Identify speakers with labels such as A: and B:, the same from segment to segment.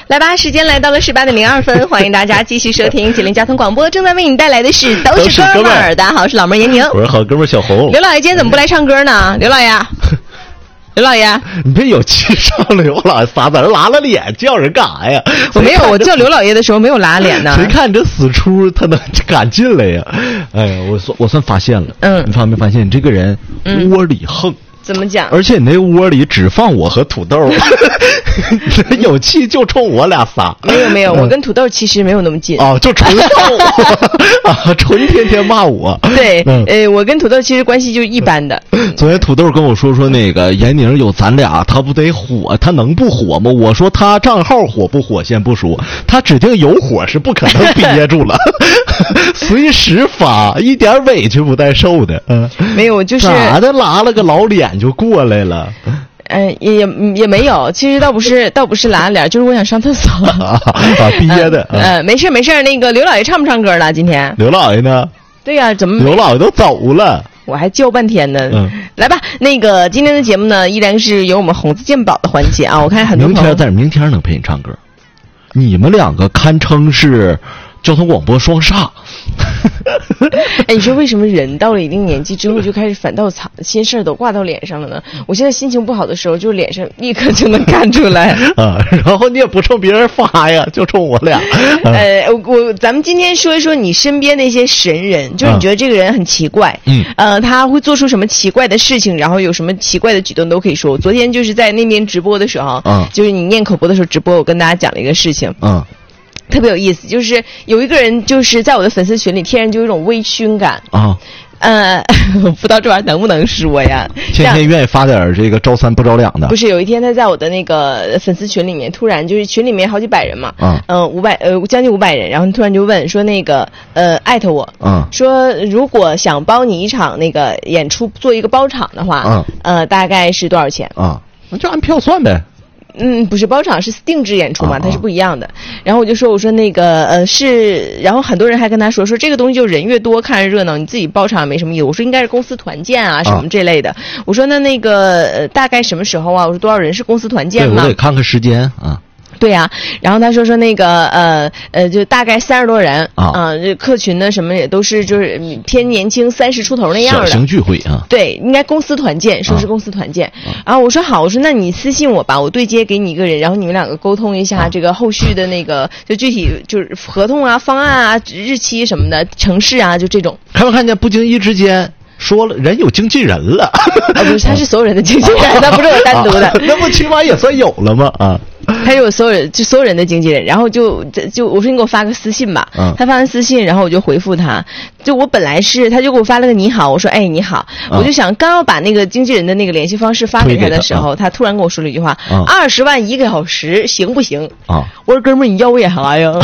A: 来吧，时间来到了18:02，欢迎大家继续收听吉林交通广播，正在为你带来的是都是哥们儿。大家好，我是老妹严宁，
B: 我是好哥们小红。
A: 刘老爷今天怎么不来唱歌呢？刘老爷，刘老爷，
B: 你别有气上了，刘老爷仨字拉了脸叫人干啥呀？
A: 我没有，我叫刘老爷的时候没有拉脸呢。
B: 谁看你这死出他能敢进来呀？哎呀，我算发现了，你发没发现你这个人窝里横？
A: 怎么讲？
B: 而且你那窝里只放我和土豆，有气就冲我俩仨。
A: 没有，我跟土豆其实没有那么近。
B: 哦，就纯骂我啊，纯天天骂我。
A: 对，我跟土豆其实关系就一般的。
B: 昨天土豆跟我说那个严宁有咱俩，他不得火，他能不火吗？我说他账号火不火先不说，他指定有火是不可能憋住了，随时发，一点委屈不带受的。
A: 没有，就是
B: 咋的拉了个老脸就过来了。
A: 也没有，其实倒不是拉脸，就是我想上厕所
B: 憋的。
A: 没事，那个刘老爷唱不唱歌了？今天
B: 刘老爷呢？
A: 对呀，怎么
B: 刘老爷都走了？
A: 我还叫半天呢。来吧，那个今天的节目呢，依然是有我们红字鉴宝的环节啊。我看很多朋友
B: 明天能陪你唱歌，你们两个堪称是交通广播双煞。
A: 哎，你说为什么人到了一定年纪之后就开始反倒心事都挂到脸上了呢？我现在心情不好的时候，就脸上立刻就能看出来
B: 啊。然后你也不冲别人发呀，就冲我俩。
A: 咱们今天说一说你身边那些神人，就是你觉得这个人很奇怪，他会做出什么奇怪的事情，然后有什么奇怪的举动都可以说。昨天就是在那边直播的时候，就是你念口播的时候直播，我跟大家讲了一个事情，特别有意思，就是有一个人就是在我的粉丝群里，天然就有一种微醺感啊。不知道这玩意儿能不能说呀？
B: 天天愿意发点这个招三不着两的。
A: 不是，有一天他在我的那个粉丝群里面，突然就是群里面好几百人嘛，将近500人，然后突然就问说那个艾特我，说如果想帮你一场那个演出做一个包场的话，大概是多少钱
B: 啊？那就按票算呗。
A: 不是包场，是定制演出嘛，它是不一样的。然后我说那个是，然后很多人还跟他说这个东西就人越多看着热闹，你自己包场也没什么意思。我说应该是公司团建啊什么这类的。我说那个大概什么时候啊？我说多少人是公司团建吗？
B: 对，我得看看时间啊。
A: 对呀，然后他说那个就大概30多人这客群呢什么也都是就是偏年轻30出头那样的
B: 小型聚会啊。
A: 对，应该公司团建，说是公司团建。然后我说好，我说那你私信我吧，我对接给你一个人，然后你们两个沟通一下这个后续的那个就具体就是合同啊、方案啊、日期什么的、城市啊，就这种。
B: 看没看见不经意之间说了人有经纪人了？
A: 不是，他是所有人的经纪人，他不是我单独的。
B: 那不起码也算有了吗？
A: 他是我所有人的经纪人，然后就我说你给我发个私信吧，他发完私信，然后我就回复他，就我本来是他就给我发了个你好，我说哎你好，我就想刚要把那个经纪人的那个联系方式发给他的时候，他突然跟我说了一句话，20万1个小时行不行？我说哥们儿你要我啥呀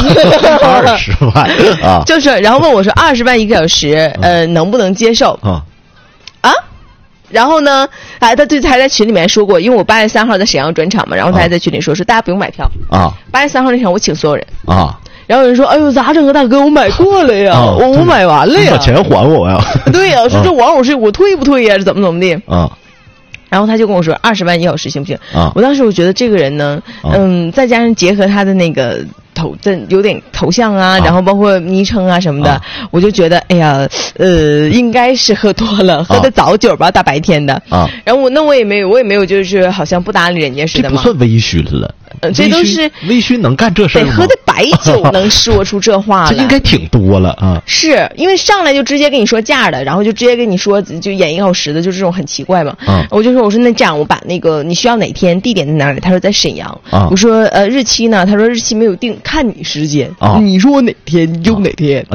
B: ？20万啊，
A: 就是然后问我说20万1个小时，能不能接受然后呢，他在群里面说过，因为我8月3号在沈阳转场嘛，然后他还在群里说大家不用买票8月3号那场我请所有人然后有人说哎呦咋整啊大哥，我买过了呀，我买完了呀，
B: 把钱还我呀。
A: 对呀，说这网友是我退不退呀，是怎么的然后他就跟我说20万1小时行不行？我当时我觉得这个人呢，再加上结合他的那个有点头像啊，然后包括昵称啊什么的，我就觉得哎呀，应该是喝多了，喝的早酒吧，大白天的然后我也没有就是好像不搭理人家似的嘛。
B: 这不算微醺了。
A: 这都是
B: 微醺能干这事儿吗？
A: 得喝的白酒能说出这话来，
B: 这应该挺多了啊。
A: 是因为上来就直接跟你说价的，然后就直接跟你说就演1个小时的，就这种很奇怪嘛。我就说那这样我把那个你需要哪天地点在哪里？他说在沈阳。我说日期呢？他说日期没有定，看你时间。你说哪天你就哪天。